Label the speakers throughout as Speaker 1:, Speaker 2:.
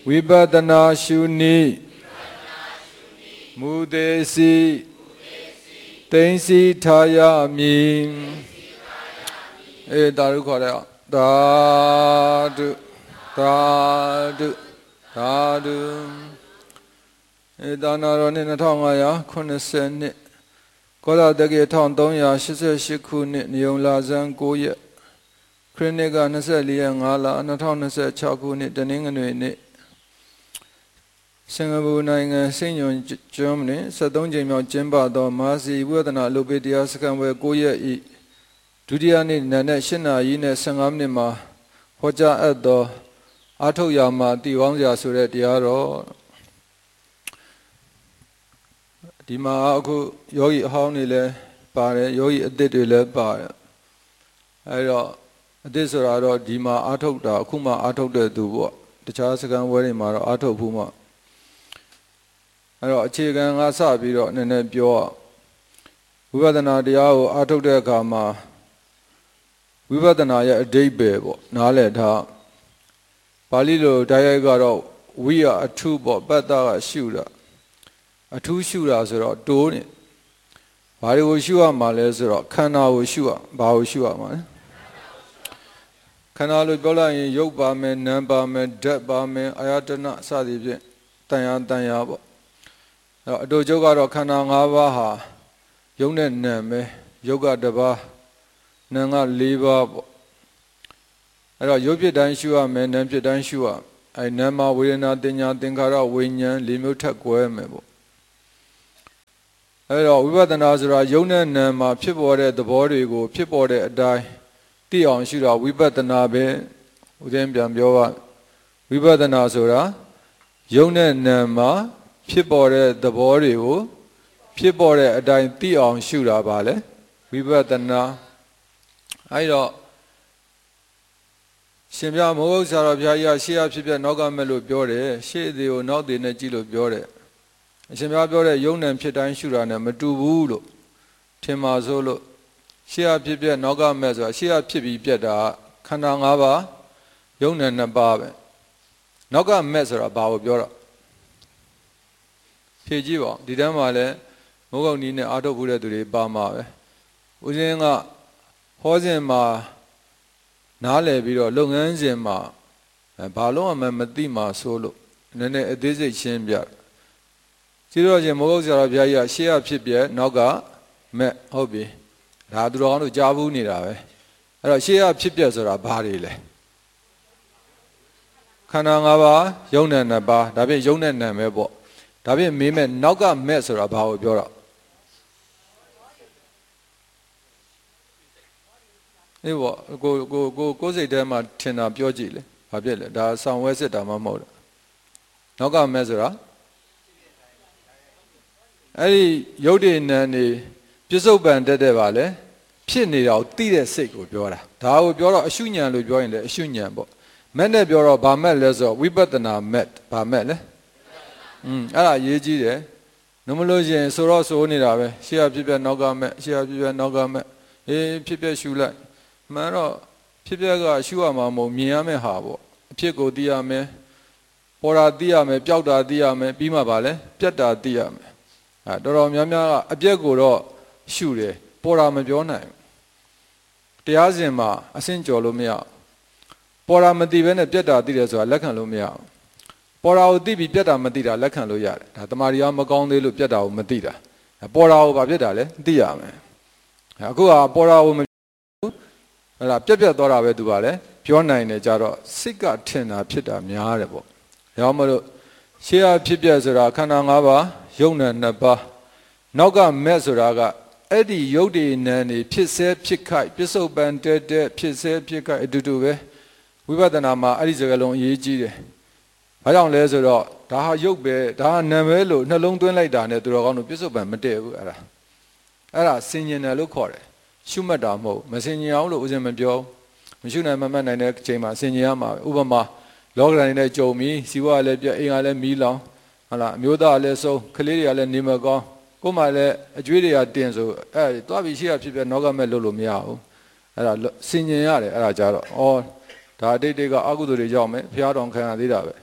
Speaker 1: Vipatana shuni Mudesi Tensi Thaya mi Daru Korea Dadu Dadu Dadu Danaroni Natangaya Kuniseni Kola Degi Tong Donya Shise Shikuni Nyolazan Goye Kriniga Naseli and Ala Natong Nase Chakuni Daningan Singapore Nine Senior Germany, Sadonjim Jimba do Masi, Wordana Lubidia Sakamwe Goya E. Dudiani Naneshina Ine Sangamnima, Hoja Edo, Atoyama, Diwangya Sure Diaro Dima Aku Yogi Haunile Pare, Yogi Aditile Pare. I this or Dima Atokda, Kuma Atokda Dubo, the Chasakan Werimara Ato Puma. I chicken asabi or nene pure. We were the Nadiao Atok de Kama. We were the Naya a day babe, Naleta Palilo Diagaro. We are a two but a shooter. A two shooters or doing. Why was you a males or Kana was sure, Bao sure man. Kanalu Bola in Yoba men, Namba men, Dead Barman, Ayatana Sadi Tayan Tanyabo. Dojogaro Kanangavaha, Yonen Neme, Yoga Deba, Nanga Liva. Yopi Danshua, men, Nempi Danshua. I Nama Wina Dinya Dinkara Winyan, Limutak Wemebo. We were the Nazara, Yonen Nema, people at the body go, people at die. Tion Shura, we bet the Nabe, Udembiam Yoa. We were the Nazara, Yonen Nema. People the body, people at dying Tion Shura Vale. We were the na. I know Simia Mosara Yaya, Shia Pipia Noga Melo Biore, she the not the Najilo Biore. Simia Biore, young and Pitan Shura, and Matubulo, Timazolo, Shia Pipia Noga Meza, Shia Pipi Pieta, Kanangava, young and Nababe. Noga Mezra Bao Biora. Pijiva, Didamale, Mogoni, Ado Buddha to the Bama. Uzenga Hosema Nale Biro, Lungenzema, and Paloma Matima solo, Nene a dizzy chimbia. Zero Moza Yaya, Shia Pipia, Noga, Me Hobby. Radron Javu Nira. Shia Pipias or a barile. Kanangava, Yonan Naba, Dabi Yonan Namebo. Dabi Mime Noga Messer about Yora. Go say them at Tina Biogile, Abele, there are some West Damamoda. Noga Mesera Eddie Yodin and the Piso Band de Vale, Pinny out, Tide Sick with Yora. Tao Biora, a Shunian will join the Shunian. Mene Biora Bamel Lezo, we better now met Bamele. Yeji, Nomology and Soroso Nirabe, Shia Pipia Nogame, Shia Pipia Nogame, Pipia Shula, Maro, Pipia Shuamamo, Miame Habo, Pico Diame, Pora Diame, Piauda Diame, Bima Vale, Pieta Diame. Dorom Yamia, a Piagoro, Shure, Pora Majona. Tiazima, a Sinjo Lumia. Pora Madivene Pieta Dias or Lecan Lumia. Pora Dibi Pieta Madida, Lecan Luyar, the Maria Magonde Lupieta Madida. A Pora Babedale, Diame. Agua Pora Pepia Dora Veduvale, Piona in a Jaro, Sika Tina Pita Miarebo. Yamaro, Shia Pipiazera, Kanangava, Yona Naba, Noga Mesuraga, Eddie Yodi Nani, Pise Pikai, Piso Banded, Pise Pika Duduve. We were the Nama, Alizagalon Yeji. I don't let it out. Daha Yobe, Daha Namelo, no long doing like that, to Rogan Piso Banded. Era, singing a look for it. Shumadamo, Massignano was in Mabio, Machuna Mamma and Chema, Sinyama, Ubama, Logra in a Jomi, Siwa Lebia, Ingale Milan, Ala, Muda Leso, Caleria Nimago, Comale, a Julia Denzo, Tavi Shia Pipia Nogame Lulu Miao, Signare, Arajaro, or Tadi Dega Agu de Jome, Piadon Canadida.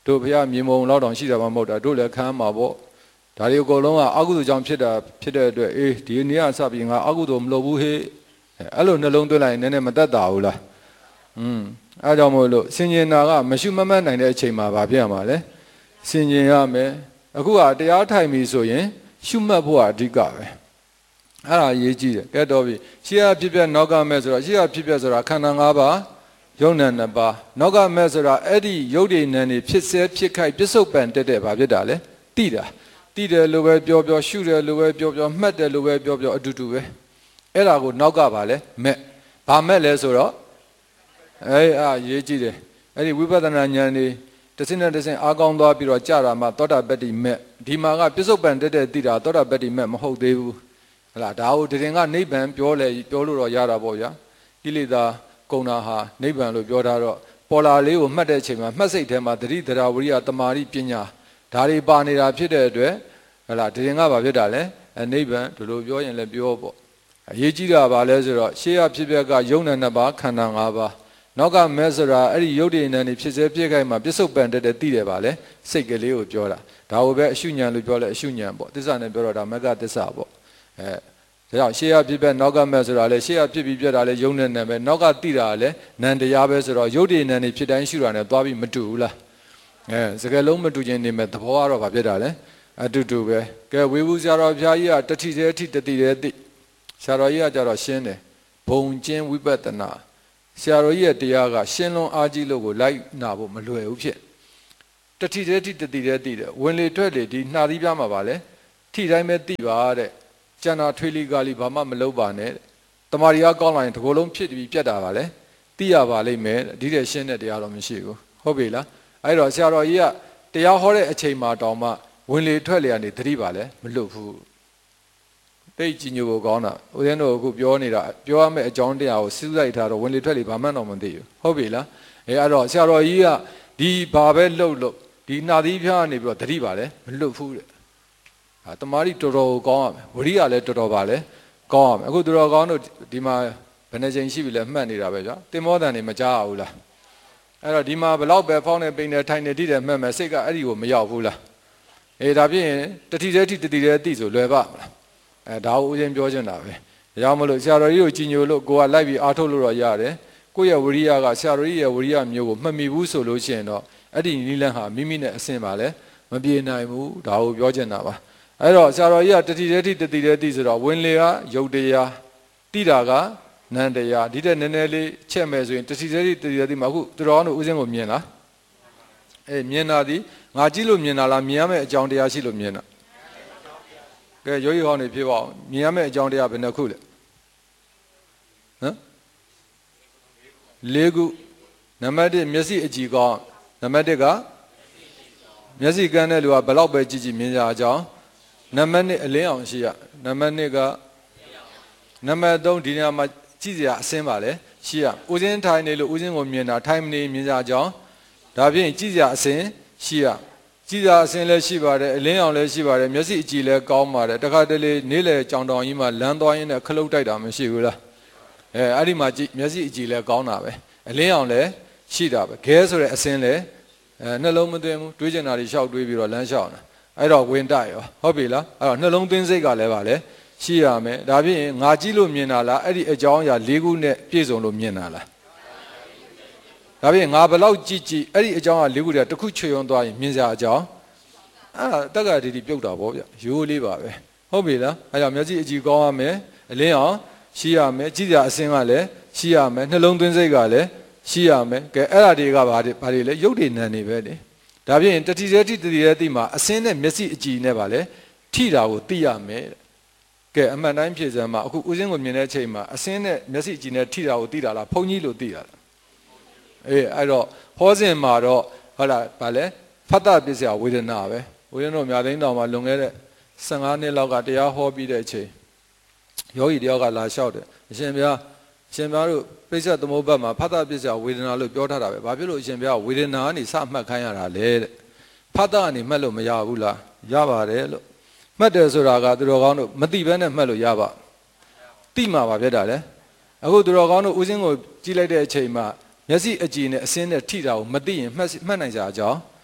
Speaker 1: တို့ဘုရားမြေမုံလောက်တောင်ရှိတာမှမဟုတ်တာတို့လည်းခံမှာပေါ့ဒါတွေအကုန်လုံးကအကုသိုလ်ကြောင့်ဖြစ်တဲ့အတွက်ဒီနေ့ကစပြီးငါအကုသိုလ်မလုပ်ဘူးဟေ့အဲ့လိုနှလုံးသွင်းလိုက်ရင်နည်းနည်းမသက်သာဘူးလားအဲကြောင့်မို့လို့ဆင်ញင်တာကမရှိမမတ်နိုင်တဲ့အချိန်မှာဘာဖြစ်ရမှာလဲဆင်ញင်ရမယ်အခုကတရားထိုင်ပြီဆိုရင်ရှုမှတ်ဖို့အဓိကပဲအဲ့ဒါအရေးကြီးတယ်ကဲတော့ပြီရှေ့ကဖြစ်ပြနောက်ကမဲ့ဆိုတော့ရှေ့ကဖြစ်ပြဆိုတာခန္ဓာ၅ပါးယုံနာနှစ်ပါးနောက်ကမဲ့ဆိုတာအဲ့ဒီယုတ်တွေနံနေဖြစ်ဆဲဖြစ်ခိုက်ပြစ္ဆုတ်ပံတက်တဲ့ဘာဖြစ်တာလဲတိတာတိတယ်လို့ပဲပြောပြောရှုတယ်လို့ပဲပြောပြောမှတ်တယ်လို့ပဲပြောပြောအတူတူပဲအဲ့ဒါကိုနောက်ကပါလဲမဲ့ဘာမဲ့လဲဆိုတော့ရေးကြည့်တယ်အဲ့ဒီဝိပဿနာဉာဏ်နေတစ်စင်းနဲ့တစ်စင်းအားကောင်းသွားပြီးတော့ကြာတာမှသောတာပတ္တိမဲ့ဒီမှာကပြစ္ဆုတ်ပံတက်တဲ့တိတာသောတာပတ္တိမဲ့မဟုတ်သေးဘူးဟလားဒါကိုတရင်ကနိဗ္ဗာန်ပြောလို့တော့ရတာပေါ့ဗျာကိလေသာကုံတာဟာနိဗ္ဗာန်လို့ပြောထားတော့ပေါ်လာလေးကိုမှတ်တဲ့အချိန်မှာမှတ်စိတ်ထဲမှာသတိတရားဝိရိယတမာတိပညာဒါတွေပါနေတာဖြစ်တဲ့အတွက်ဟလားတရင်ကဘာဖြစ်တာလဲနိဗ္ဗာန်ဒီလိုပြောရင်လည်းပြောပေါ့အရေးကြီးတာပါလဲဆိုတော့ရှေးရဖြစ်ပြက်ကယုံနာနှစ်ပါးခန္ဓာ၅ပါးနောက်ကမဲဆိုတာအဲ့ဒီယုတ်တည်နေနေဖြစ်စေပြည့်ခိုက်မှာပြစ္ဆုတ်ပံတက်တဲ့သိတယ်ပါလေစိတ်ကလေးကိုပြောတာဒါကိုပဲအရှုဉဏ်လို့ပြောလဲအရှုဉဏ်ပေါ့သစ္စာနဲ့ပြောတော့ဒါမဂ္ဂသစ္စာပေါ့ဒါကြောင့်ရှေးရဖြစ်ပြက်နောက်ကမဲဆိုတာလေရှေးရဖြစ်ပြီးပြက်တာလေယုံနေနေပဲနောက်ကသိတာလေနံတရားပဲဆိုတော့ယုတ်တည်နေနေဖြစ်တိုင်းရှုတာနဲ့သွားပြီးမတူဘူးလားစကယ်လုံးမတူခြင်းနေမဲ့သဘောကတော့ဘာဖြစ်တာလဲအတူတူပဲကဲဝေဘူးဆရာတော်ဘုရားကြီးကတတိသေးအထိတတိသေးသိဆရာတော်ကြီးကကြတော့ရှင်းတယ်ဘုံကျင်းဝိပဿနာဆရာတော်ကြီးရဲ့တရားကရှင်းလွန်အားကြီးလို့ကိုလိုက်နာဖို့မလွယ်ဘူးဖြစ်တတိသေးထိတတိသေးသိတယ်ဝင်လေထွက်လေဒီနှာသီးပြမှာပါလေထိတိုင်းပဲသိပါတဲ့ကျန်တာထွေးလီကာလီဘာမှမလုပ်ပါနဲ့တမာရီကကောင်းလာရင်ဒီကိုယ်လုံးဖြစ်ပြီးပြတ်တာပါလေသိရပါလိမ့်မယ်ဒီတဲ့ရှင်းတဲ့တရားတော့မရှိဘူးဟုတ်ပြီလားအဲ့တော့ဆရာတော်ကြီးကတရားဟောတဲ့အချိန်မှာတောင်မှဝင်လေထွက်လေကနေသတိပါလေမလွတ်ဘူးတိတ်ကြည်ညိုကိုကောင်းတာဦးဇင်းတို့အခုပြောနေတာပြောရမယ့်အကြောင်းတရားကိုစူးစိုက်ထားတော့ဝင်လေထွက်လေဘာမှတော့မသိဘူးဟုတ်ပြီလားအဲ့တော့ဆရာတော်ကြီးကဒီဘာပဲလှုပ်ဒီနှာသီးဖျားနေပြီးတော့သတိပါလေမလွတ်ဘူးတဲ့တမာရီတော်တော်ကောင်းရမယ်ဝရိယလည်းတော်တော်ပါလေကောင်းရမယ်အခုတော်တော်ကောင်းတို့ဒီမှာဘယ်နှချိန်ရှိပြီလဲမှတ်နေတာပဲဗျာတင်မောတန်နေမကြားဘူးလားအဲ့တော့ဒီမှာဘလောက်ပဲဖောင်းနေပိန်နေထိုင်နေတိတယ်မှတ်မယ်စိတ်ကအဲ့ဒီကိုမရောက်ဘူးလားဒါဖြစ်ရင်တတိတည်းထိတတိတည်းသိဆိုလွယ်ပါမလားဒါကိုဦးဇင်းပြောချင်တာပဲဒါကြောင့်မလို့ဆရာတော်ကြီးကိုကြည်ညိုလို့ကိုကလိုက်ပြီးအားထုတ်လို့တော့ရတယ်ကိုယ့်ရဲ့ဝရိယကဆရာတော်ကြီးရဲ့ဝရိယမျိုးကိုမှတ်မိဘူးဆိုလို့ရှိရင်တော့အဲ့ဒီနိလန်းဟာမိမိနဲ့အဆင်ပါလဲမပြေနိုင်ဘူးဒါကိုပြောချင်တာပါအဲ့တော့ဆရာတော်ကြီးကတတိတည်းထိတတိတည်းသိဆိုတော့ဝင်လေကယုတ်တရားတိတာကနန္တရားဒီတဲ့နည်းနည်းလေးချက်မယ်ဆိုရင်တတိတည်းထိတတိတည်းသိမှာအခုသူတော်တို့ဦးဇင်းကိုမြင်လားမြင်တာဒီငါကြည့်လို့မြင်တာလားမြင်ရမယ့်အကြောင်းတရားရှိလို့မြင်တာကဲရိုးရိုးဟောင်းနေဖြစ်ပါအောင်မြင်ရမယ့်အကြောင်းတရားဘယ်နှခုလဲဟမ်၄ခုနံပါတ်1မျက်စိအကြည့်ကောင်းနံပါတ်1ကမျက်စိကန်းတဲ့လူကဘယ်လောက်ပဲကြည့်ကြည့်မြင်ကြအကြောင်းနံပါတ်2အလင်းအောင်ရှိရနံပါတ်2ကနံပါတ်3ဒီနေရာမှာကြည့်စရာအစင်းပါလေရှိရဦးစင်းထိုင်နေလို့ဦးစင်းကိုမြင်တာထိုင်မနေမြင်ကြအကြောင်းဒါဖြင့်ကြည့်စရာအစင်းရှိရကြည်သာအစင်းလည်းရှိပါတယ်အလင်းအောင်လည်းရှိပါတယ်မျက်စိအကြည့်လည်းကောင်းပါတယ်တခါတလေနေ့လေကြောင်တောင်ကြီးမှာလမ်းသွားရင်းနဲ့ခလုတ်တိုက်တာမရှိဘူးလားအဲ့ဒီမှာကြည့်မျက်စိအကြည့်လည်းကောင်းတာပဲအလင်းအောင်လည်းရှိတာပဲခဲဆိုတဲ့အစင်းလည်းနှလုံးမသွင်းဘူးတွေးကျင်တာတွေရှောက်တွေးပြီးတော့လမ်းလျှောက်တာအဲ့တော့ဝင်တိုက်ရောဟုတ်ပြီလားအဲ့တော့နှလုံးသွင်းစိတ်ကလည်းပါလေရှိရမယ်ဒါဖြင့်ငါကြည့်လို့မြင်တာလားအဲ့ဒီအကြောင်းအရာ၄ခုနဲ့ပြည့်စုံလို့မြင်တာလားဒါဖြင့်ငါဘယ်လောက်ကြည့်ကြည့်အဲ့ဒီအကြောင်းက၄ခုတည်းတစ်ခုချွေရုံသွားရင်မြင်စရာအကြောင်းတက္ကရာဒီပြုတ်တာပေါ့ဗျရိုးလေးပါပဲဟုတ်ပြီလားအဲ့ကြောင့်မျက်စိအကြည့်ကောင်းရမယ်အလင်းအောင်ရှိရမယ်ကြည့်စရာအစင်းကလည်းရှိရမယ်နှလုံးသွင်းစိတ်ကလည်းရှိရမယ်ကဲအဲ့ဒါတွေကဘာတွေလဲရုပ်တွေနံနေပဲလေဒါဖြင့်တတိတည်းသိမှာအစင်းနဲ့မျက်စိအကြည့်နဲ့ပါလေထိတာကိုသိရမယ်ကဲအမှန်တိုင်းဖြည့်စမ်းမှာအခုဦးစင်းကိုမြင်တဲ့အချိန်မှာအစင်းနဲ့မျက်စိအကြည့်နဲ့ထိတာကိုသိတာလားဘုံကြီးလို့သိတာလားအဲ့တော့ဟောစဉ်မှာတော့ဟုတ်လားဗာလဲဖတ်တာပစ္စယဝေဒနာပဲဦးဇင်းတို့မြာသိန်းတောင်မှာလွန်ခဲ့တဲ့15နှစ်လောက်ကတရားဟောပြီးတဲ့အချိန်ယောဂီတယောက်ကလာလျှောက်တယ်အရှင်ဘုရားတို့ပိဿသမုပ္ပါဒ်မှာဖတ်တာပစ္စယဝေဒနာလို့ပြောထားတာပဲဘာဖြစ်လို့အရှင်ဘုရားဝေဒနာကနေစမှတ်ခိုင်းရတာလဲတဲ့ဖတ်တာကနေမှတ်လို့မရဘူးလားရပါတယ်လို့မှတ်တယ်ဆိုတာကသူတော်ကောင်းတို့မသိဘဲနဲ့မှတ်လို့ရပါသိမှာပါဖြစ်တာလေအခုသူတော်ကောင်းတို့ဦးဇင်းကိုကြည့်လိုက်တဲ့အချိန်မှာမျက်စိအကြည့်နဲ့အစင်းနဲ့ထိတာကိုမသိရင်မှတ်နိုင်ကြအကြောင်း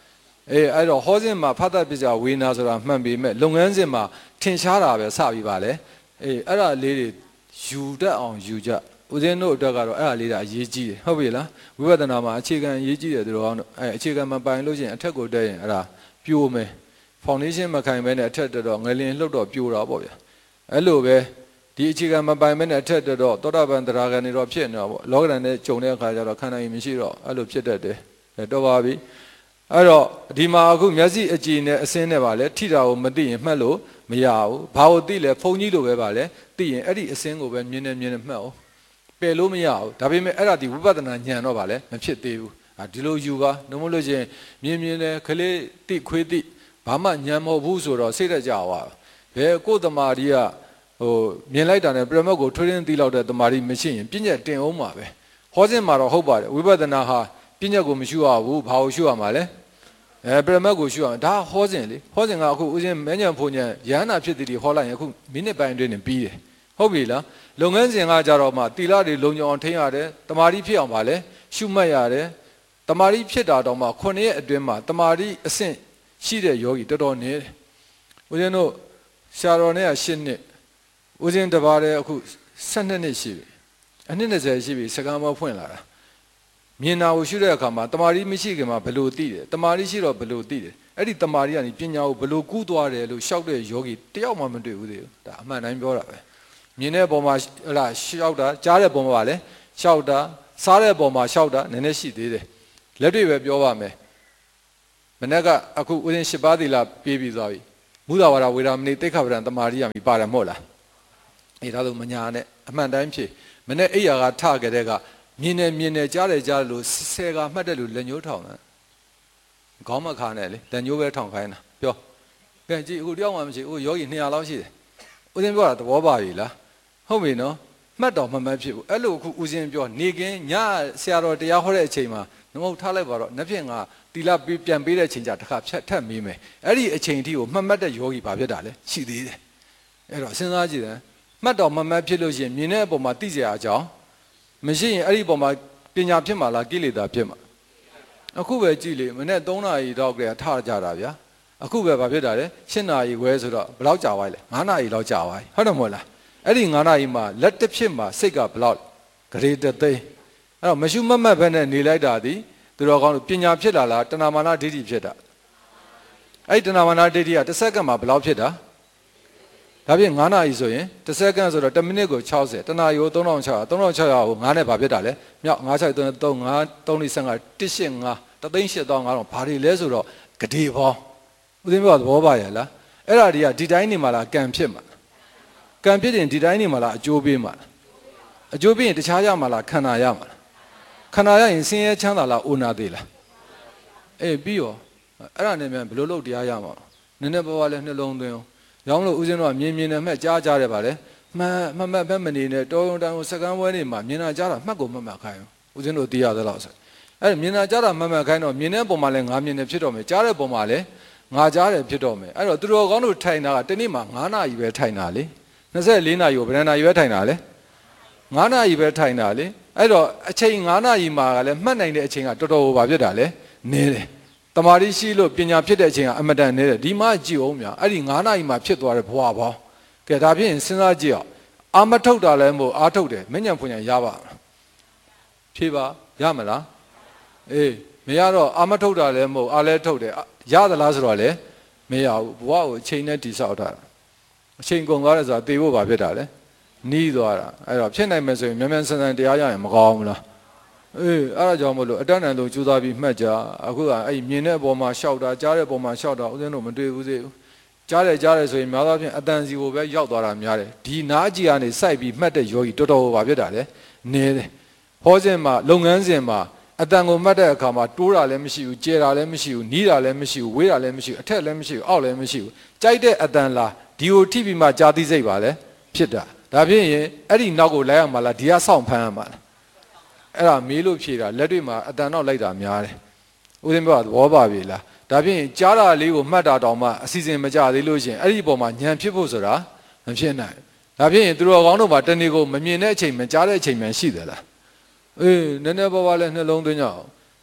Speaker 1: အဲ့တော့ဟောစဉ်မှာဖတ်တတ်ပြကြဝေနာဆိုတာမှန်ပေမဲ့လုပ်ငန်းစဉ်မှာထင်ရှားတာပဲစပြီးပါလေအဲ့ဒါလေးတွေယူတတ်အောင်ယူကြဦးဇင်းတို့အတွက်ကတော့အဲ့ဒါလေးဒါအရေးကြီးတယ်ဟုတ်ပြီလားဝိပဿနာမှာအခြေခံအရေးကြီးတယ်သူတော်ကောင်းတို့အခြေခံမပိုင်လို့ရှိရင်အထက်ကိုတက်ရင်အဲ့ဒါပြိုမယ်ဖောင်ဒေးရှင်းမခိုင်ပဲနဲ့အထက်တက်တော့ငလင်လှုပ်တော့ပြိုတာပေါ့ဗျာအဲ့လိုပဲဒီအခြေခံမပိုင်ပဲနဲ့အထက်တက်တော့သောတာပန်တရားခံနေတော့ဖြစ်နေတာပေါ့လောကဓာတ်နဲ့ဂျုံတဲ့အခါကျတော့ခန္ဓာရင်မရှိတော့အဲ့လိုဖြစ်တတ်တယ်တော့ပါပြီအဲ့တော့ဒီမှာအခုမျက်စိအကြည်နဲ့အစင်းနဲ့ပါလေထိတာကိုမသိရင်မှတ်လို့မရဘူးဘာလို့သိလဲဖုန်ကြီးလိုပဲပါလေသိရင်အဲ့ဒီအစင်းကိုပဲမြင်နေမှတ်အောင်ပယ်လို့မရဘူးဒါပေမဲ့အဲ့ဒါဒီဝိပဿနာဉာဏ်တော့ပါလေမဖြစ်သေးဘူးဒီလိုယူပါနှမို့လို့ချင်းမြင်လဲခလေးတိခွေးတိဘာမှဉာဏ်မဟုတ်ဘူးဆိုတော့စိတ်တက်ကြပါဘယ်ကိုယ်တမာရီကမြင်လိုက်တာနဲ့ပြမတ်ကိုထွေးရင်းသိလောက်တဲ့တမာရီမရှိရင်ပြဉ္ညာတင်အောင်ပါပဲဟောစဉ်မှာတော့ဟုတ်ပါတယ်ဝိပဿနာဟာပြဉ္ညာကိုမရှုရဘူးဘာကိုရှုရမှာလဲပြမတ်ကိုရှုရမှာဒါဟောစဉ်လေဟောစဉ်ကအခုဦးဇင်းမဲညံဖုန်ညံရဟန္တာဖြစ်တည်ဟောလိုက်ရင်အခုမိနစ်ပိုင်းအတွင်းနဲ့ပြီးတယ်ဟုတ်ပြီလားလုပ်ငန်းစဉ်ကကြတော့မှတီလာတွေလုံခြုံအောင်ထိန်းရတယ်တမာရီဖြစ်အောင်ပါလေရှုမှတ်ရတယ်တမာရီဖြစ်တာတော့မှ9ရက်အတွင်းမှာတမာရီအဆင့်ရှိတဲ့ယောဂီတော်တော်နေတယ်ဦးဇင်းတို့ဆရာတော်နဲ့10နှစ်ဦးဇင်းတပါးတည်းအခု12နှစ်ရှိပြီအနှစ်20ရှိပြီစကားမဖွင့်လာတာမြင်တာကိုရှုတဲ့အခါမှာတမာရီမရှိခင်မှာဘယ်လိုသိတယ်တမာရီရှိတော့ဘယ်လိုသိတယ်အဲ့ဒီတမာရီကနေပညာကိုဘယ်လိုကူးသွားတယ်လို့ရှောက်တဲ့ယောဂီတယောက်မှမတွေ့ဘူးသေးဘူးဒါအမှန်တိုင်းပြောတာပဲမြင်တဲ့ပုံမှာဟလာရှောက်တာကြားတဲ့ပုံမှာပါလေရှောက်တာစားတဲ့ပုံမှာရှောက်တာနည်းနည်းရှိသေးတယ်လက်တွေ့ပဲပြောပါမယ်မနေ့ကအခုဦးဇင်း10ပါးသီလပြေးပြီးသွားပြီမုဒ္ဒဝါဒဝေဒမဏိတိခဗရံတမာရိယမိပါတယ်မဟုတ်လားအေးဒါဆိုမညာနဲ့အမှန်တိုင်းဖြစ်မနေ့အိယာကထခဲ့တဲ့ကမြင်နေကြားတယ်လို့ဆယ်ကမှတ်တယ်လို့လက်ညှိုးထောင်တာခေါင်းမခါနဲ့လေလက်ညှိုးပဲထောင်ခိုင်းတာပြောကဲကြည့်အခုတယောက်မှမရှိဘူးယောဂီ200လောက်ရှိတယ်ဦးဇင်းပြောတာသဘောပါပြီလားဟုတ်ပြီနော်မှတ်တော်မှတ်ဖြစ်ဘူးအဲ့လိုအခုဦးဇင်းပြောနေကင်းညဆရာတော်တရားဟောတဲ့အချိန်မှာငုံထားလိုက်ပါတော့နှစ်ဖြင့်ကတီလာပြန်ပေးတဲ့အချိန်ကြတစ်ခါဖြတ်ထပ်မေးမယ်အဲ့ဒီအချိန်အထိကိုမှတ်တဲ့ယောဂီဘာဖြစ်တာလဲရှိသေးတယ်အဲ့တော့စဉ်းစားကြည့်တယ်မှတ်တော်မှတ်ဖြစ်လို့ရှိရင်မြင်တဲ့အပေါ်မှာသိစရာအကြောင်းမရှိရင်အဲ့ဒီပုံမှာပညာဖြစ်မှာလားကိလေသာဖြစ်မှာအခုပဲကြည့်လေမနေ့3နာရီတော့ကြထကြတာဗျာအခုပဲဘာဖြစ်တာလဲ7နာရီခွဲဆိုတော့ဘယ်လောက်ကြာသွားလဲ9နာရီလောက်ကြာသွားပြီဟုတ်တယ်မဟုတ်လားအဲ့ဒီ9နာရီမှာလက်တစ်ဖြစ်မှာစိတ်ကဘယ်လောက်ဂရေတသိန်းအဲ့တော့မရှိမမှတ်ဘဲနဲ့နေလိုက်တာဒီသူတော်ကောင်းတို့ပညာဖြစ်လာလားတဏမာနဒိဋ္ဌိဖြစ်တာအဲ့ဒီတဏမာနဒိဋ္ဌိကတစ်စက္ကန့်မှာဘယ်လောက်ဖြစ်တာဒါဖြင့်9နာရီဆိုရင်တစ်စက္ကန့်ဆိုတော့1မိနစ်ကို60တနာရီကို3600 3600ကို9နဲ့ဘာဖြစ်တာလဲမြောက်963 3 3 15 185 3,85000ဘာတွေလဲဆိုတော့ဂဒေပေါင်းဦးသိမ်းပြောသဘောပါရဲ့လားအဲ့ဒါတွေကဒီတိုင်းနေမှာလားကံဖြစ်မှာကံဖြစ်ရင်ဒီတိုင်းနေမှာလားအကျိုးပေးမှာလားအကျိုးပေးရင်တခြားရမှာလားခန္ဓာရမှာလားခန္ဓာရရင်ဆင်းရဲချမ်းသာလားအိုနာသေးလားအေးပြီးရောအဲ့ဒါနဲ့မြန်ဘယ်လိုလုပ်တရားရမှာနည်းနည်းပါးပါးလဲနှလုံးသွင်းအောင်ရောင်းလို့ဦးဇင်းတို့ကမြင်နဲ့မှတ်ကြားတယ်ပါလေမှတ်ပဲမနေနဲ့တော်ရုံတန်ကိုစကန်းပွဲနေမှာမြင်တာကြားတာမှတ်ကိုမှတ်ခိုင်းဦးဇင်းတို့သိရသလောက်ဆိုအဲ့မြင်တာကြားတာမှတ်ခိုင်းတော့မြင်တဲ့ပုံမှာလဲငါမြင်တယ်ဖြစ်တော့မယ်ကြားတဲ့ပုံမှာလဲငါကြားတယ်ဖြစ်တော့မယ်အဲ့တော့သူတော်ကောင်းတို့ထိုင်တာကတနေ့မှာ9နာရီပဲထိုင်တာလေ24နာရီကိုဘယ်နှနာရီပဲထိုင်တာလဲ9နာရီပဲထိုင်တာလေအဲ့တော့အချိန်9နာရီမှာကလည်းမှတ်နိုင်တဲ့အချိန်ကတော်တော်ဘာဖြစ်တာလဲနည်းတယ်တမာရီရှိလို့ပညာဖြစ်တဲ့အချိန်ကအမတန်နည်းတယ်ဒီမှကြည့်အောင်များအဲ့ဒီ9နာရီမှာဖြစ်သွားတဲ့ဘဝပေါင်းကဲဒါဖြင့်စဉ်းစားကြည့်အောင်အာမထုတ်တာလည်းမဟုတ်အားထုတ်တယ်မညံဖွညာရပါဖြေပါရမလားအေးမရတော့အာမထုတ်တာလည်းမဟုတ်အားလည်းထုတ်တယ်ရသလားဆိုတော့လေမရဘူးဘဝကိုအချိန်နဲ့တိဆောက်ထားတာအချိန်ကုန်သွားတယ်ဆိုတာသိဖို့ဘာဖြစ်တာလဲနီးသွားတာအဲ့တော့ဖြစ်နိုင်မယ်ဆိုရင်မြန်မြန်ဆန်ဆန်တရားရရင်မကောင်းဘူးလားအေးအဲ့ဒါကြောင့်မလို့အတန်းတန်ဆုံးကြိုးစားပြီးမှတ်ကြအခုကအဲ့မြင်တဲ့အပေါ်မှာရှောက်တာကြားတဲ့အပေါ်မှာရှောက်တာဦးဇင်းတို့မတွေ့ဘူးသေးဘူးကြားတယ်ဆိုရင်များသောအားဖြင့်အတန်စီကိုပဲရောက်သွားတာများတယ်ဒီနားကြီးကနေစိုက်ပြီးမှတ်တဲ့ယောဂီတော်တော်ဘာဖြစ်တာလဲနည်းတယ်ဟောစဉ်မှာလုပ်ငန်းစဉ်မှာအတန်ကိုမှတ်တဲ့အခါမှာတိုးတာလည်းမရှိဘူးကျဲတာလည်းမရှိဘူးနီးတာလည်းမရှိဘူးဝေးတာလည်းမရှိဘူးအထက်လည်းမရှိဘူးအောက်လည်းမရှိဘူးကြိုက်တဲ့အတန်လားဒီကိုထိပြီးမှကြားသိစိတ်ပါလေဖြစ်တာဒါဖြစ်ရင်အဲ့ဒီနောက်ကိုလိုက်ရမှာလားဒီကစောင့်ဖမ်းရမှာလားအဲ့ဒါမေးလို့ဖြေတာလက်တွေ့မှာအတန်တော့လိုက်တာများတယ်ဦးသိမ်းပြောတာသဘောပါပြီလားဒါဖြင့်ကြားတာလေးကိုမှတ်တာတောင်မှအစီအစဉ်မကြသေးလို့ရှင်အဲ့ဒီပုံမှာဉာဏ်ဖြစ်ဖို့ဆိုတာမဖြစ်နိုင်ဒါဖြင့်သူတော်ကောင်းတို့မှာတဏှီကိုမမြင်တဲ့အချိန်မကြားတဲ့အချိန်မှရှိတယ်လားအေးနည်းနည်းပါးပါးလဲနှလုံးသွင်းကြအောင်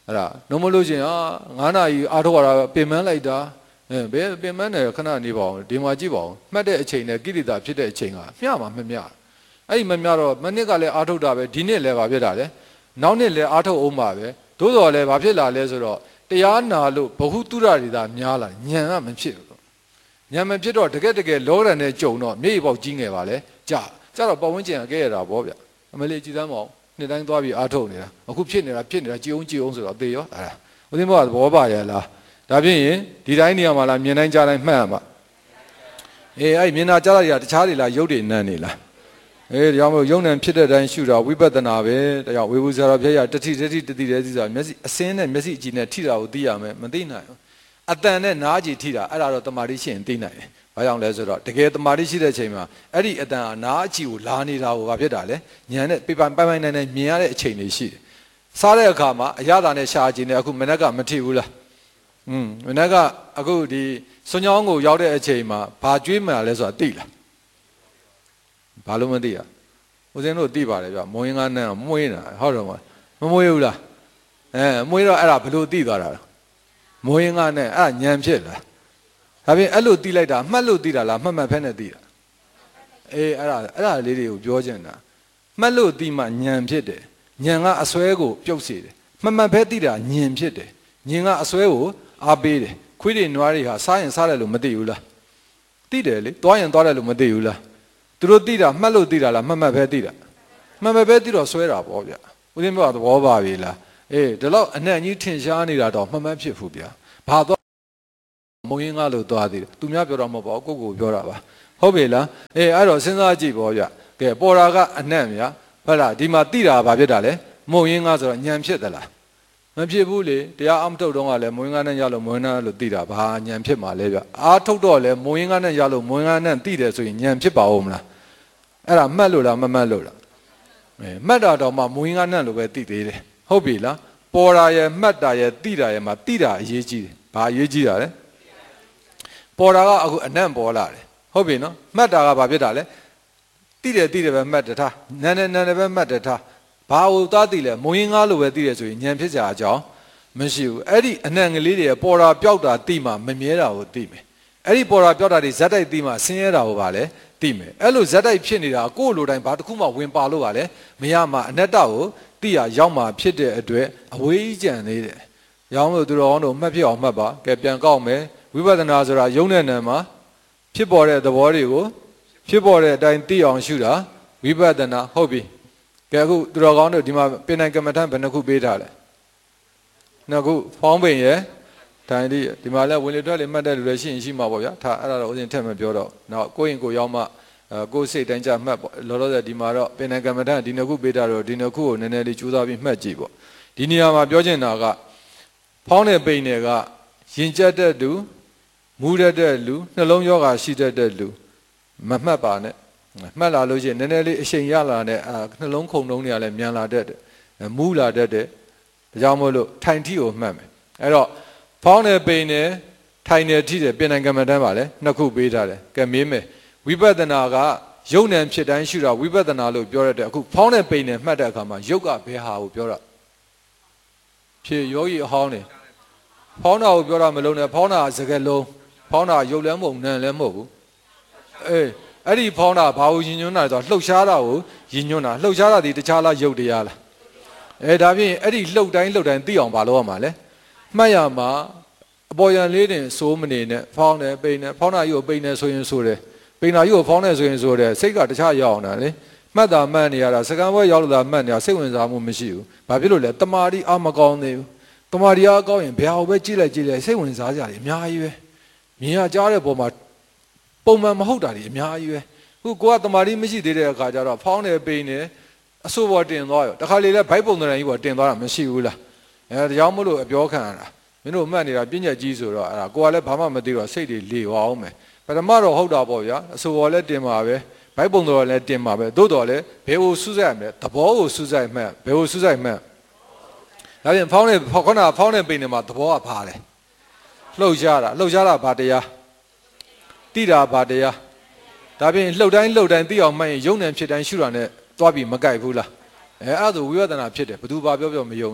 Speaker 1: အဲ့ဒါလုံးမလို့ချင်း9နာရီအားထုတ်ရတာပင်မလိုက်တာဘယ်ပင်မနဲ့ခဏနေပါအောင်ဒီမှာကြည့်ပါအောင်မှတ်တဲ့အချိန်နဲ့ကိရိတာဖြစ်တဲ့အချိန်ကမျှမှာမမျှအဲ့ဒီမမျှတော့မနစ်ကလည်းအားထုတ်တာပဲဒီနှစ်လည်းဘာဖြစ်တာလဲနောက်နှစ်လည်းအားထုတ်အောင်ပါပဲသို့တော်လည်းဘာဖြစ်လာလဲဆိုတော့တရားနာလို့ဘဟုတုရတွေသာများလာဉာဏ်ကမဖြစ်ဘူးဉာဏ်မဖြစ်တော့တကယ်လောရံနဲ့ကြုံတော့မျက်ရည်ပေါက်ကြီးငယ်ပါလေကြတော့ပတ်ဝန်းကျင်ကကဲရတာဗောဗျအမလေးကြည်သမ်းမအောင်နှစ်တိုင်းသွားပြီးအားထုတ်နေတာအခုဖြစ်နေတာကြည်အောင်ဆိုတော့သေရောအဲ့ဒါဦးသိန်းဘောကသဘောပါရဲ့လားဒါဖြင့်ဒီတိုင်းနေရာမှာလားမြင်တိုင်းကြားတိုင်းမှတ်ရမှာအဲ့မြင်တာကြားတာတွေကတခြားတွေလားရုပ်တွေနံ့နေလားဒါကြောင့်မို့ယုံနံဖြစ်တဲ့အတိုင်းရှုတာဝိပဿနာပဲဒါကြောင့်ဝေဘူးဆရာတော်ဖျက်ရတတိတတိဆိုတာမျက်စိအစင်းနဲ့မျက်စိအကြည့်နဲ့ထိတာကိုသိရမယ်မသိနိုင်ဘူးအတန်နဲ့နားကြည့်ထိတာအဲ့ဒါတော့တမာတိရှိရင်သိနိုင်တယ်ဘာကြောင့်လဲဆိုတော့တကယ်တမာတိရှိတဲ့အချိန်မှာအဲ့ဒီအတန်ကနားအကြည့်ကိုလာနေတာကိုဘာဖြစ်တာလဲဉာဏ်နဲ့ပိုင်နိုင်မြင်ရတဲ့အချိန်တွေရှိတယ်စားတဲ့အခါမှာအရသာနဲ့ရှာကြည့်နေအခုမနက်ကမထိဘူးလားမနက်ကအခုဒီစွန်ချောင်းကိုရောက်တဲ့အချိန်မှာဘာကြွေးမှန်လဲဆိုတာသိလားဘာလို့မသိရဦးဇင်းတို့သိပါတယ်ဗျမွေးငါးနန်းမွေးတာဟုတ်တော့မမွေးဘူးလားမွေးတော့အဲ့ဒါဘလို့သိသွားတာမွေးငါးနန်းအဲ့ဒါဉာဏ်ဖြစ်လားဒါပြင်အဲ့လိုသိလိုက်တာမှတ်လို့သိတာလားမှတ်ဖက်နဲ့သိတာအဲ့ဒါလေးတွေကိုပြောချင်တာမှတ်လို့သိမှဉာဏ်ဖြစ်တယ်ဉာဏ်ကအစွဲကိုပြုတ်စေတယ်မှတ်ဖက်သိတာဉာဏ်ဖြစ်တယ်ဉာဏ်ကအစွဲကိုအားပေးတယ်ခွေးတွေနွားတွေဟာစားရင်စားတယ်လို့မသိဘူးလားသိတယ်လေသွားရင်သွားတယ်လို့မသိဘူးလားသူတို့သိတာမှတ်လို့သိတာလားမှတ်ဖက်သိတာမှတ်ဖက်သိတော့စွဲတာပေါ့ဗျဦးသိန်းပြောသဘောပါပြီလားဒီလောက်အနှံ့ကြီးထင်ရှားနေတာတော့မှတ်ဖြစ်ဘူးဗျဘာတော့မုံရင်းကားလို့သွားသေးတယ်သူများပြောတော့မဟုတ်ပါဘူးကိုပြောတာပါဟုတ်ပြီလားအဲ့တော့စဉ်းစားကြည့်ပေါ့ဗျကဲပေါ်တာကအနှံ့ဗျဟုတ်လားဒီမှာသိတာဘာဖြစ်တာလဲမုံရင်းကားဆိုတော့ဉာဏ်ဖြစ်သလားမဖြစ်ဘူးလေတရားအမထုတ်တော့ကလည်းမုံရင်းကားနဲ့ရလို့မုံရင်းကားလို့သိတာဘာဉာဏ်ဖြစ်မှာလဲဗျအားထုတ်တော့လည်းမုံရင်းကားနဲ့ရလို့မုံရင်းကားနဲ့သိတယ်ဆိုရင်ဉာဏ်ဖြစ်ပါဦးမလားအဲ့ဒါမှတ်လို့လားမမှတ်လို့လားမှတ်တာတော့မှမုံရင်းကားနဲ့လို့ပဲသိသေးတယ်ဟုတ်ပြီလားပေါ်တာရဲ့မှတ်တာရဲ့သိတာရဲ့မှာသိတာအရေးကြီးတယ်ဘာအရေးကြီးတာလဲပေါ်တာကအခုအနံ့ပေါ်လာတယ်ဟုတ်ပြီနော်မှတ်တာကဘာဖြစ်တာလဲသိတယ်ပဲမှတ်တထားနန်းပဲမှတ်တထားဘာလို့သွားသိလဲမုံရင်းကားလို့ပဲသိတယ်ဆိုရင်ဉာဏ်ဖြစ်ကြအကြောင်းမရှိဘူးအဲ့ဒီအနံ့ကလေးတွေပေါ်တာပျောက်တာသိမှမမြဲတာကိုသိမယ်အဲ့ဒီပေါ်တာပျောက်တာတွေဇက်တိုက်သိမှဆင်းရဲတာကိုပါလဲသိမယ်အဲ့လိုဇက်တိုက်ဖြစ်နေတာကိုယ့်လိုတိုင်းဘာတစ်ခုမှဝင်ပါလို့ပါလဲမရမှအနတ္တကိုသိရရောက်မှဖြစ်တဲ့အတွက်အဝေးကြီးကြံသေးတယ်ရောင်းလို့သူတော်တို့မှတ်ဖြစ်အောင်မှတ်ပါကဲပြန်ကောက်မယ်ဝိပဿနာဆိုတာယုံတဲ့နာမှာဖြစ်ပေါ်တဲ့သဘောတွေကိုဖြစ်ပေါ်တဲ့အတိုင်းသိအောင်ရှုတာဝိပဿနာဟုတ်ပြီကဲအခုသူတော်ကောင်းတို့ဒီမှာပင်နိုင်ကမ္မထဘယ်နှခုပေးထားလဲနှစ်ခုဖောင်းပင်ရယ်ထိုင်လိဒီမှာလဲဝင်လေထွက်လေမှတ်တဲ့လူတွေရှိရင်ရှိမှာပေါ့ဗျာဒါအဲ့ဒါတော့ဦးဇင်းထက်မပြောတော့နောက်ကိုယ့်ရင်ကိုရောက်မှကိုယ်စိတ်တိုင်းကြမှတ်ပေါ့လောလောဆယ်ဒီမှာတော့ပင်နိုင်ကမ္မထဒီနှစ်ခုပေးထားတော့ဒီနှစ်ခုကိုနည်းနည်းလေးကြိုးစားပြီးမှတ်ကြည့်ပေါ့ဒီနေရာမှာပြောချင်တာကဖောင်းတဲ့ပိန်တွေကရင်ကျက်တဲ့လူမူးတဲ့လူနှလုံးရောဂါရှိတဲ့လူမမှတ်ပါနဲ့မှတ်လာလို့ရှိရင်နည်းနည်းလေးအချိန်ရလာတဲ့နှလုံးခုန်လုံးတွေကလည်းမြန်လာတတ်တယ်မူးလာတတ်တယ်ဒါကြောင့်မို့လို့ထိုင်ထီကိုမှတ်မယ်အဲ့တော့ဖောင်းတဲ့ပိန်နဲ့ထိုင်တဲ့ထီတဲ့ပြင်နိုင်ကမ္မထမ်းပါလေနှစ်ခုပေးထားတယ်ကဲမေးမယ်ဝိပဿနာကယုတ်နံဖြစ်တိုင်းရှုတာဝိပဿနာလို့ပြောရတဲ့အခုဖောင်းတဲ့ပိန်နဲ့မှတ်တဲ့အခါမှာယုတ်ကဘယ်ဟာကိုပြောတာဖြစ်ယောဂီအဟောင်းနေဖောင်းတာကိုပြောတာမလုံးနဲ့ဖောင်းတာစကက်လုံးဖောင်းတာရုပ်လည်းမဟုတ်နံလည်းမဟုတ်ဘူးအဲ့ဒီဖောင်းတာဘာကိုယဉ်ညွန်းတာဆိုတော့လှုပ်ရှားတာကိုယဉ်ညွန်းတာလှုပ်ရှားတာဒီတခြားလားယုတ်တရားလားဒါဖြင့်အဲ့ဒီလှုပ်တိုင်းသိအောင်ဘာလုပ်ရမှာလဲမှတ်ရမှာအပေါ်ရန်လေးတင်စိုးမနေနဲ့ဖောင်းတယ်ပိန်တယ်ဖောင်းတာယူကိုပိန်တယ်ဆိုရင်ဆိုတယ်ပိန်တာယူကိုဖောင်းတယ်ဆိုရင်ဆိုတယ်စိတ်ကတခြားရောက်အောင်တာလေမှတ်တာမှတ်နေရတာစကံဘွဲရောက်လို့သာမှတ်နေတာစိတ်ဝင်စားမှုမရှိဘူးဘာဖြစ်လို့လဲတမာတိအာမကောင်းသေးဘူးတမာတိအားကောင်းရင်ဘယ်ဟာပဲကြည့်လိုက်စိတ်ဝင်စားကြတယ်အများကြီးပဲမြင်ရကြားတဲ့ပုံမှာပုံမှန်မဟုတ်တာတွေအများကြီးပဲခုကိုကတမာတိမရှိသေးတဲ့အခါကျတော့ဖောင်းတယ်ပိန်တယ်အဆိုးပေါ်တင်သွားရောတခါလေလဲဘိုက်ပုံတရံကြီးပေါ်တင်သွားတာမရှိဘူးလားဒါကြောင့်မို့လို့အပြောခံရတာမင်းတို့မှတ်နေတာပြဉ္ညာကြီးဆိုတော့အဲ့ဒါကိုကလည်းဘာမှမသိတော့စိတ်တွေလေဝအောင်မယ်ပထမတော့ဟုတ်တာပေါ့ဗျာအဆိုပေါ်လည်းတင်ပါပဲဘိုက်ပုံတော်လည်းတင်ပါပဲသို့တော်လည်းဘယ်ကိုစူးစိုက်ရမလဲသဘောကိုစူးစိုက်မှတ်ဘယ်ကိုစူးစိုက်မှတ်ဒါပြင်ဖောင်းတဲ့ခုနဖောင်းတဲ့ပိန်တွေမှာသဘောကဘာလဲလှုပ်ရှားတာဘာတရားတိတာဘာတရားဒါပြင်လှုပ်တိုင်းသိအောင်မှတ်ရင်ယုံနံဖြစ်တိုင်းရှုတာနဲ့သွားပြီးမကြိုက်ဘူးလားအဲ့ဒါဆိုဝိပဿနာဖြစ်တယ်ဘသူဘာပြောမယုံနဲ့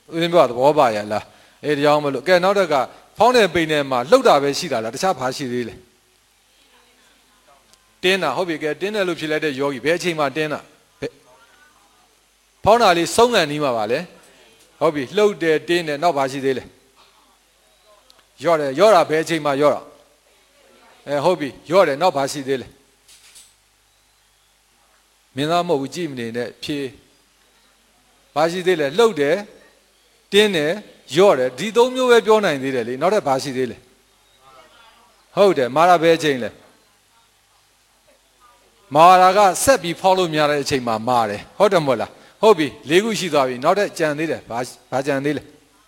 Speaker 1: ဦးဇင်းပြောသဘောပါရလားအေးတရားမလို့ကဲနောက်တက်ကဖောင်းတဲ့ပိန်ထဲမှာလှုပ်တာပဲရှိတာလားတခြားဘာရှိသေးလဲတင်းတာဟုတ်ပြီကဲတင်းတယ်လို့ဖြစ်လိုက်တဲ့ယောဂီဘယ်အချိန်မှတင်းတာဖောင်းတာလေးဆုံးကန်နီးမှာပါလေဟုတ်ပြီလှုပ်တယ်တင်းတယ်နောက်ဘာရှိသေးလဲရော့တယ်ရော့တာဘယ်အချိန်မှရော့တာဟုတ်ပြီရော့တယ်နောက်ဘာရှိသေးလဲမင်းသားမဟုတ်ဘူးကြည့်မနေနဲ့ဖြေဘာရှိသေးလဲလှုပ်တယ်တင်းတယ်ရော့တယ်ဒီသုံးမျိုးပဲပြောနိုင်သေးတယ်လေနောက်ထပ်ဘာရှိသေးလဲဟုတ်တယ်မာရာဘယ်အချိန်လဲမာရာကဆက်ပြီးဖောက်လို့များတဲ့အချိန်မှာမာတယ်ဟုတ်တယ်မဟုတ်လားဟုတ်ပြီ၄ခုရှိသွားပြီနောက်ထပ်ကြံသေးတယ်ဘာကြံသေးလဲ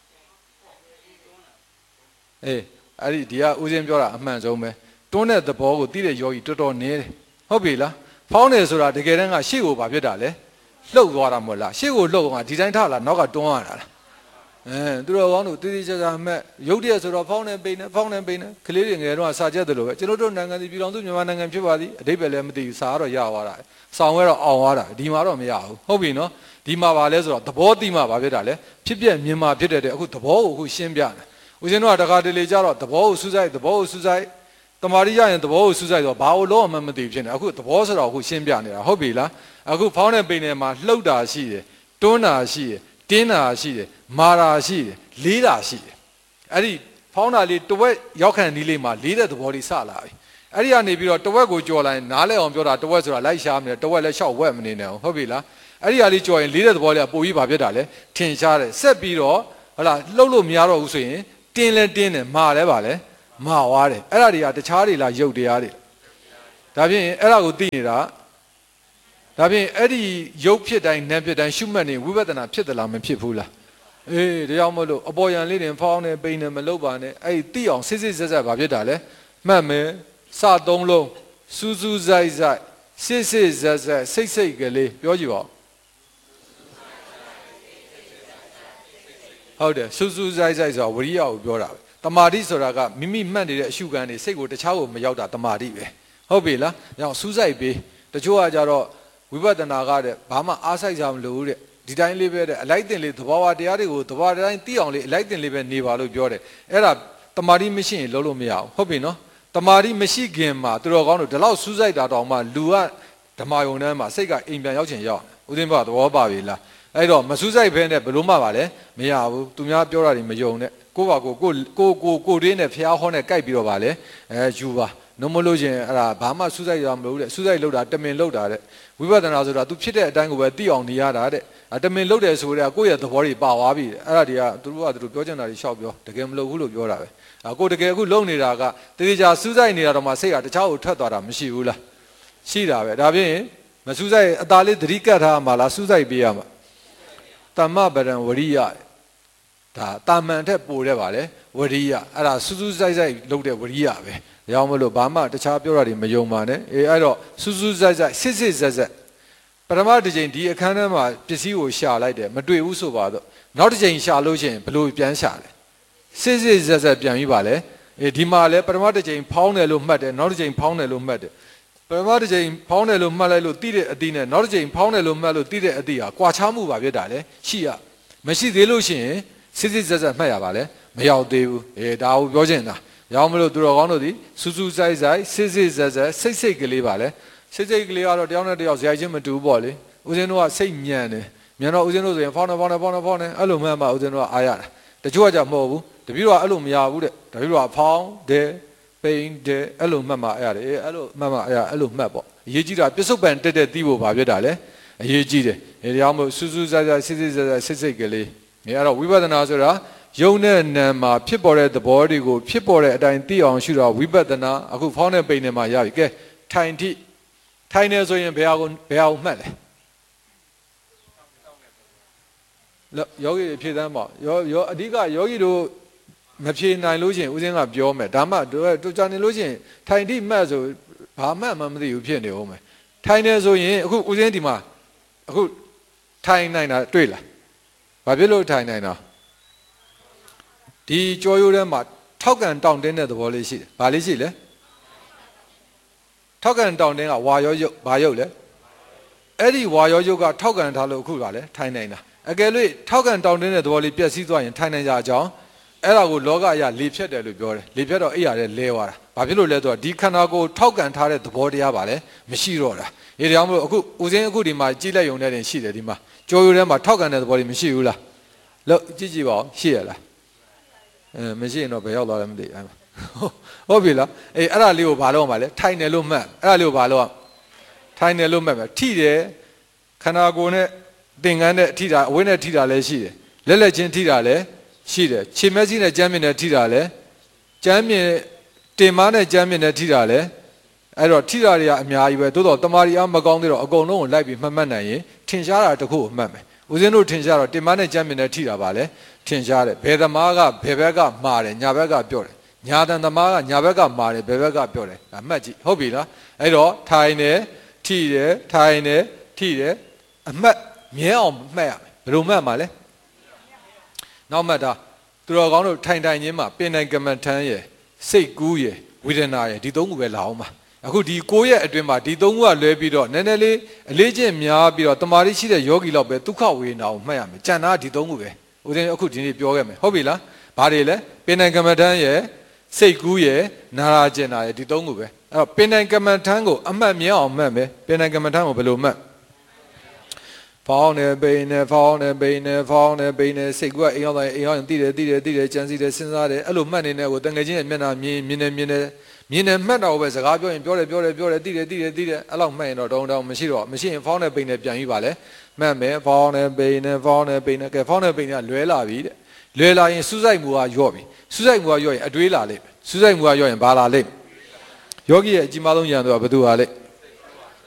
Speaker 1: အေးအဲ့ဒီကဦးဇင်းပြောတာအမှန်ဆုံးပဲတွန်းတဲ့သဘောကိုသိတဲ့ယောဂီတော်တော်နည်းတယ်ဟုတ်ပြီလားဖောင်းတယ်ဆိုတာတကယ်တမ်းကရှေ့ကိုဘာဖြစ်တာလဲလှုပ်သွားတာမဟုတ်လားရှေ့ကိုလှုပ်သွားဒီတိုင်းထားလားနောက်ကတွန်းရတာလားသူတော်ကောင်းတို့တည်တည်ကြကြမဲ့ရုပ်တရက်ဆိုတော့ဖောင်းနေပိန်နေဖောင်းနေပိန်နေကလေးတွေငယ်တော့စာချက်တယ်လို့ပဲကျွန်တော်တို့နိုင်ငံပြည်တော်စုမြန်မာနိုင်ငံဖြစ်ပါသည်အတိတ်ပဲလည်းမသိဘူးစာကတော့ရသွားတာဆောင်းဝဲတော့အောင်သွားတာဒီမှာတော့မရဘူးဟုတ်ပြီနော်ဒီမှာပါလဲဆိုတော့သဘောတိမှဘာဖြစ်တာလဲဖြစ်ပြမြန်မာဖြစ်တဲ့အခုသဘောကိုအခုရှင်းပြတယ်ဦးဇင်းတို့ကတခါတလေကြတော့သဘောကိုစူးစိုက်သဘောကိုစူးစိုက်တမာရီရရင်သဘောကိုစူးစိုက်တော့ဘာလို့လုံးအောင်မသိဖြစ်နေအခုသဘောဆိုတော့အခုရှင်းပြနေတာဟုတ်ပြီလားအခုဖောင်းတဲ့ပိန်ထဲမှာလှုပ်တာရှိတယ်တွန်းတာရှိတယ်တင်းတာရှိတယ်မာတာရှိတယ်လေးတာရှိတယ်အဲ့ဒီဖောင်းတာလေးတဝက်ရောက်ခံဒီလေးမှာလေးတဲ့သဘောလေးစလာပြီအဲ့ဒီကနေပြီးတော့တဝက်ကိုကြော်လိုက်နားလဲအောင်ပြောတာတဝက်ဆိုတာလိုက်ရှားမနေတဝက်လည်းရှောက်ဝက်မနေနဲ့ဟုတ်ပြီလားအဲ့ဒီဟာလေးကြော်ရင်လေးတဲ့သဘောလေးကပိုပြီးဘာဖြစ်တာလဲထင်ရှားတယ်ဆက်ပြီးတော့ဟုတ်လားလှုပ်လို့မရတော့ဘူးဆိုရင်တင်းလဲတင်းတယ်မာလဲပါလဲမာွားတယ်အဲ့ဒါတွေကတခြားတွေလားရုပ်တရားတွေဒါဖြင့်အဲ့ဒါကိုသိနေတာဒါဖြင့်အဲ့ဒီရုပ်ဖြစ်တိုင်းနာမ်ဖြစ်တိုင်းရှုမှတ်နေဝိပဿနာဖြစ်သလားမဖြစ်ဘူးလားအေးဒါကြောင့်မလို့အပေါ်ယံလေးတင်ဖောင်းနေပိန်နေမလုပ်ပါနဲ့အဲ့ဒီသိအောင်စစ်စစ်ဆက်ဆက်ဘာဖြစ်တာလဲမှတ်မယ်စသုံးလုံးစူးစူးဆိုင်ဆိုင်စစ်စစ်ဆက်ဆက်စိတ်စိတ်ကလေးပြောကြည့်ပါဟုတ်တယ်စူးစူးဆိုင်ဆိုင်ဆိုတာဝရိယကိုပြောတာပဲတမာတိဆိုတာကမိမိမှတ်နေတဲ့အရှုခံတွေစိတ်ကိုတခြားကိုမရောက်တာတမာတိပဲဟုတ်ပြီလား။ကြောင့်စူးစိုက်ပြီးတချို့ကကြတော့ဝိပဿနာကတဲ့ဘာမှအားစိုက်ကြမလို့တဲ့ဒီတိုင်းလေးပဲတဲ့အလိုက်တင်လေးသဘာဝတရားတွေကိုသဘာဝတိုင်းသိအောင်လေးအလိုက်တင်လေးပဲနေပါလို့ပြောတယ်အဲ့ဒါတမာတိမရှိရင်လုံးလို့မရဘူးဟုတ်ပြီနော်တမာတိမရှိခင်မှာသူတော်ကောင်းတို့ဒီလောက်စူးစိုက်တာတောင်မှလူကဓမ္မယုံထဲမှာစိတ်ကအိမ်ပြန်ရောက်ချင်ရောက်ဦးသိန်းဘသဘောပါပြီလားအဲ့တော့မစူးစိုက်ဖဲနဲ့ဘယ်လို့မှပါလဲမရဘူးသူများပြောတာတွေမယုံနဲ့ကိုပါကိုရင်းနဲ့ဖျားဟောနဲ့ကြိုက်ပြီးတော့ပါလေယူပါနှမလို့ချင်းအဲ့ဒါဘာမှစူးစိုက်ရမလို့တဲ့စူးစိုက်လောက်တာတမင်လောက်တာတဲ့ဝိပဿနာဆိုတာ तू ဖြစ်တဲ့အတိုင်းကိုပဲသိအောင်နေရတာတဲ့တမင်လောက်တယ်ဆိုတော့ကိုယ့်ရဲ့သဘောတွေပါသွားပြီအဲ့ဒါတွေကသူတို့ကသူတို့ပြောချင်တာတွေရှောက်ပြောတကယ်မလုပ်ဘူးလို့ပြောတာပဲကိုတကယ်အခုလုံနေတာကတတိချာစူးစိုက်နေတာတော့မှစိတ်ကတခြားကိုထွက်သွားတာမရှိဘူးလားရှိတာပဲဒါဖြင့်မစူးစိုက်အသာလေးသတိကတ်ထားမှာလားစူးစိုက်ပေးရမှာတမ္မပရံဝရိယဒါတာမန်ထက်ပိုတဲ့ပါလေဝရိယအဲ့ဒါစူးစူးစိုက်စိုက်လုပ်တဲ့ဝရိယပဲဒါကြောင့်မလို့ဘာမှတခြားပြောတာတွေမယုံပါနဲ့အဲ့တော့စူးစူးစိုက်စိုက်စစ်စစ်ဆက်ဆက်ပထမတစ်ချိန်ဒီအခန်းထဲမှာပစ္စည်းကိုရှာလိုက်တယ်မတွေ့ဘူးဆိုပါတော့နောက်တစ်ချိန်ရှာလို့ရှိရင်ဘလို့ပြန်ရှာလဲစစ်စစ်ဆက်ဆက်ပြန်ပြီးပါလေဒီမှာလဲပထမတစ်ချိန်ဖောင်းတယ်လို့မှတ်တယ်နောက်တစ်ချိန်ဖောင်းတယ်လို့မှတ်တယ်ပထမတစ်ချိန်ဖောင်းတယ်လို့မှတ်လိုက်လို့သိတဲ့အသီးနဲ့နောက်တစ်ချိန်ဖောင်းတယ်လို့မှတ်လို့သိတဲ့အသီးဟာကွာခြားမှုပါဖြစ်တာလေရှိရမရှိသေးလို့ရှိရင်စစ်စစ်ဆက်ဆက်မှတ်ရပါလေမရောက်သေးဘူးဒါကိုပြောချင်တာရောင်းမလို့သူတော်ကောင်းတို့ဒီစူးစူးဆိုင်ဆိုင်စစ်စစ်ဆက်ဆက်စိတ်စိတ်ကလေးပါလေစိတ်စိတ်ကလေးကတော့တယောက်နဲ့တယောက်ဇာတ်ချင်းမတူဘူးပေါ့လေဦးဇင်းတို့ကစိတ်ညံတယ်မြန်တော့ဦးဇင်းတို့ဆိုရင်ဖောင်းနေအဲ့လိုမှမှဦးဇင်းတို့ကအားရတာတချို့ကကြမဟုတ်ဘူးတပည့်တော်ကအဲ့လိုမရဘူးတဲ့တပည့်တော်ကဖောင်းတယ်ပိန်တယ်အဲ့လိုမှတ်မှအဲ့ရတယ်အဲ့လိုမှတ်မှအဲ့လိုမှတ်ပေါ့အရေးကြီးတာပြစ္ဆုတ်ပံတက်တဲ့တီးဖို့ဘာဖြစ်တာလဲအရေးကြီးတယ်ဒါကြောင့်မို့စူးစူးဆိုင်ဆိုင်စစ်စစ်ဆက်ဆက်စိတ်စိတ်ကလေးအဲ့တော့ဝိပဿနာဆိုတာယုံနဲ့နာမ်မှာဖြစ်ပေါ်တဲ့သဘောတွေကိုဖြစ်ပေါ်တဲ့အတိုင်းသိအောင်ရှုတော့ဝိပဿနာအခုဖောင်းတဲ့ပိန်နဲ့မှရပြီကဲထိုင်နေဆိုရင်ဘယ်အောင်မှတ်လဲယောဂီဖြည့်သမ်းပါယောအဓိကယောဂီတို့မဖြည့်နိုင်လို့ချင်းဦးစင်းကပြောမယ်ဒါမှတို့ကြာနေလို့ချင်းထိုင်တိမှတ်ဆိုဘာမှမသိဘူးဖြစ်နေဦးမယ်ထိုင်နေဆိုရင်အခုဦးစင်းဒီမှာအခုထိုင်နိုင်တာတွေ့လားဘာဖြစ်လို့ထိုင်နိုင်တာဒီကြောရိုးထဲမှာထောက်ကန်တောင့်တင်းတဲ့သဘောလေးရှိတယ်ဘာလေးရှိလဲထောက်ကန်တောင့်တင်းကဝါရောယုတ်ဘာယုတ်လဲအဲ့ဒီဝါရောယုတ်ကထောက်ကန်ထားလို့အခုကလည်းထိုင်နိုင်တာအကယ်လို့ထောက်ကန်တောင်းတင်းတဲ့သဘောလေးပြည့်စည်သွားရင်ထိုင်နိုင်ကြအကြောင်းအဲ့ဒါကိုလောကအရာလေဖြတ်တယ်လို့ပြောတယ်လေဖြတ်တော့အဲ့ရတဲ့လဲသွားတာဘာဖြစ်လို့လဲဆိုတော့ဒီခန္ဓာကိုယ်ထောက်ကန်ထားတဲ့သဘောတရားပါလေမရှိတော့တာဒီကြောင့်မို့အခုဦးစင်းအခုဒီမှာကြည့်လိုက်ရုံနဲ့တင်ရှိတယ်ဒီမှာကြော်ရိုးထဲမှာထောက်ကန်တဲ့သဘောလေးမရှိဘူးလားလို့ကြည့်ကြည့်ပါဦးရှိရလားမရှိရင်တော့ဘယ်ရောက်သွားလဲမသိဘူးဟုတ်ပြီလားအေးအဲ့ဒါလေးကိုဘာလို့မှလဲထိုင်တယ်လို့မှတ်အဲ့ဒါလေးကိုဘာလို့ထိုင်တယ်လို့မှတ်မယ်ထိတယ်ခန္ဓာကိုယ်နဲ့သင်္ကန်းနဲ့ထိတာအဝိနဲ့ထိတာလည်းရှိတယ်လက်လက်ချင်းထိတာလည်းရှိတယ်ခြေမက်ကြီးနဲ့ကြမ်းမြင်နဲ့ထိတာလည်းကြမ်းမြင်တင်မားနဲ့ကြမ်းမြင်နဲ့ထိတာလည်းအဲ့တော့ထိတာတွေကအများကြီးပဲသို့တော့တမာရီအားမကောင်းသေးတော့အကုန်လုံးကိုလိုက်ပြီးမှတ်နိုင်ရင်ထင်ရှားတာတခုကိုမှတ်မယ်ဦးဇင်းတို့ထင်ရှားတော့တင်မားနဲ့ကြမ်းမြင်နဲ့ထိတာပါလေထင်ရှားတယ်ဘယ်သမားကဘယ်ဘက်ကမှားတယ်ညာဘက်ကပြောတယ်ညာတန်သမားကညာဘက်ကမှားတယ်ဘယ်ဘက်ကပြောတယ်အမှတ်ကြည့်ဟုတ်ပြီလားအဲ့တော့ထိုင်တယ်ထိတယ်ထိုင်တယ်ထိတယ်အမှတ်မြဲအောင်မှတ်ရမယ်ဘယ်လိုမှတ်မှာလဲနောက်မှတ်တာသူတော်ကောင်းတို့ထိုင်ချင်းမှာပင်နိုင်ကမ္မထမ်းရယ်စိတ်ကူးရယ်ဝေဒနာရယ်ဒီသုံးခုပဲလာအောင်ပါအခုဒီ9ရက်အတွင်းမှာဒီသုံးခုကလွဲပြီးတော့နည်းနည်းလေးအလေးချင်းများပြီးတော့တမာရီရှိတဲ့ယောဂီလောက်ပဲဒုက္ခဝေဒနာကိုမှတ်ရမယ်ကြံတာဒီသုံးခုပဲဦးဇင်းအခုဒီနေ့ပြောခဲ့မယ်ဟုတ်ပြီလားဘာတွေလဲပင်နိုင်ကမ္မထမ်းရယ်စိတ်ကူးရယ်နာရာကျင်နာရယ်ဒီသုံးခုပဲအဲ့တော့ပင်နိုင်ကမ္မထမ်းကိုအမှတ်မြဲအောင်မှတ်မယ်ပင်နိုင်ကမ္မထမ်းကိုဘယ်လိုမှတ်ဖောင်းနေပိန်နေဖောင်းနေပိန်နေဖောင်းနေပိန်နေစိတ်ကအိမ်ရောက်တိုင်းအိမ်ရောက်ရင်တိတယ်ကြံစီတယ်စဉ်းစားတယ်အဲ့လိုမှတ်နေတဲ့ကိုတန်ငယ်ချင်းရဲ့မျက်နှာမြင်နေမှတ်တော့ပဲစကားပြောရင်ပြောတယ်တိတယ်အဲ့လောက်မှတ်ရင်တော့တောင်းမရှိရင်ဖောင်းနေပိန်နေပြန်ပြီးပါလေမှတ်မယ်ဖောင်းနေပိန်နေကဲဖောင်းနေပိန်နေလွဲလာပြီတဲ့လွဲလာရင်စူးစိုက်မှုကယော့ပြီစူးစိုက်မှုကယော့ရင်အတွေးလာလိမ့်မယ်စူးစိုက်မှုကယော့ရင်ဘာလာလိမ့်ယောဂီရဲ့အကြီးမားဆုံးဉာဏ်တော့ဘယ်သူဟာလိမ့်